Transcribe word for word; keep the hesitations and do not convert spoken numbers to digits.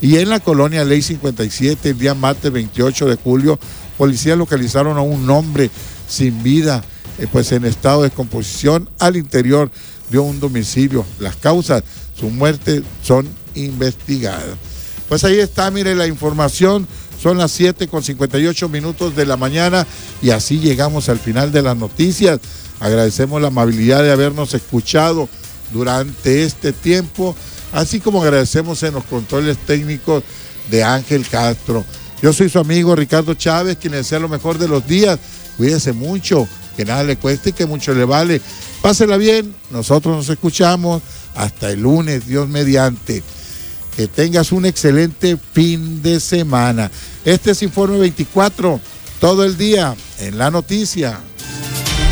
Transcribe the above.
Y en la colonia Ley cincuenta y siete, el día martes veintiocho de julio, policías localizaron a un hombre sin vida, eh, pues en estado de descomposición al interior de un domicilio. Las causas, su muerte, son investigadas. Pues ahí está, mire la información. Son las siete con cincuenta y ocho minutos de la mañana y así llegamos al final de las noticias. Agradecemos la amabilidad de habernos escuchado durante este tiempo, así como agradecemos en los controles técnicos de Ángel Castro. Yo soy su amigo Ricardo Chávez, quien le desea lo mejor de los días. Cuídese mucho, que nada le cueste y que mucho le vale. Pásela bien, nosotros nos escuchamos hasta el lunes, Dios mediante. Que tengas un excelente fin de semana. Este es Informe veinticuatro, todo el día en la noticia.